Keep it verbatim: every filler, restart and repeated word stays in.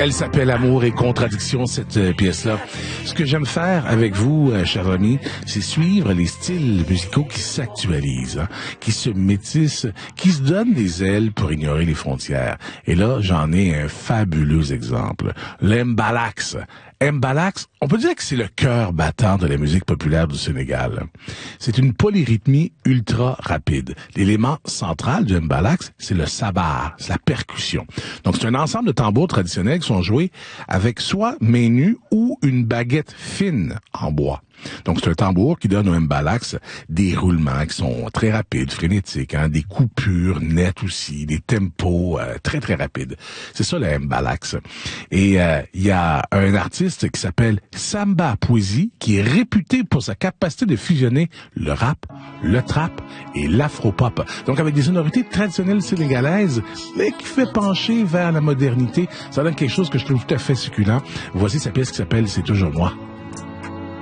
Elle s'appelle Amour et contradiction, cette euh, pièce-là. Ce que j'aime faire avec vous, euh, chers amis, c'est suivre les styles musicaux qui s'actualisent, hein, qui se métissent, qui se donnent des ailes pour ignorer les frontières. Et là, j'en ai un fabuleux exemple. L'Mbalax. Mbalax, on peut dire que c'est le cœur battant de la musique populaire du Sénégal. C'est une polyrythmie ultra rapide. L'élément central du Mbalax, c'est le sabar, c'est la percussion. Donc c'est un ensemble de tambours traditionnels qui sont joués avec soit main nue ou une baguette fine en bois. Donc c'est un tambour qui donne au Mbalax des roulements qui sont très rapides, frénétiques, hein, des coupures nettes aussi, des tempos euh, très très rapides. C'est ça le Mbalax. Et il euh, y a un artiste qui s'appelle Samba Poesie qui est réputé pour sa capacité de fusionner le rap, le trap et l'afropop. Donc avec des sonorités traditionnelles sénégalaises, mais qui fait pencher vers la modernité. Ça donne quelque chose que je trouve tout à fait succulent. Voici sa pièce qui s'appelle C'est toujours moi.